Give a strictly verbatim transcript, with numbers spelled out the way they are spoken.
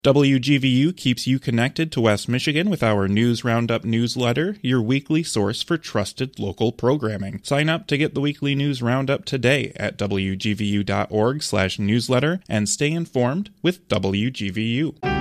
W G V U keeps you connected to West Michigan with our News Roundup newsletter, your weekly source for trusted local programming. Sign up to get the weekly News Roundup today at W G V U dot org slash newsletter and stay informed with W G V U.